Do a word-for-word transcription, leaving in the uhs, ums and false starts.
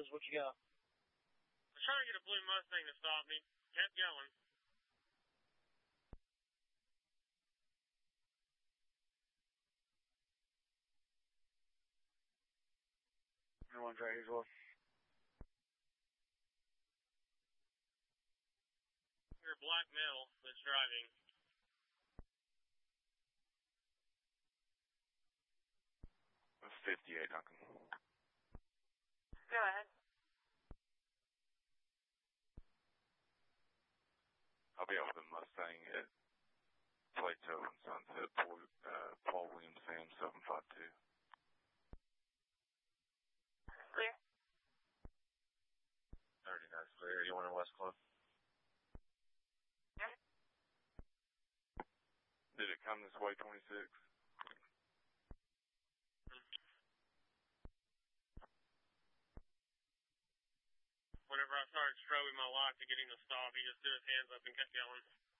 is. What you got? I was trying to get a blue Mustang to stop me. Kept going. Everyone's right here as well. You're a black male that's driving. That's fifty-eight, Duncan. Go ahead. I'll be out with a Mustang at Plato and Sunset, Paul, uh, Paul Williams Sam seven five two. Clear. thirty, that's clear. You want a West Club? Yeah. Did it come this way, twenty-six? Whenever I started strobing my light to get him to stop, he just threw his hands up and kept going.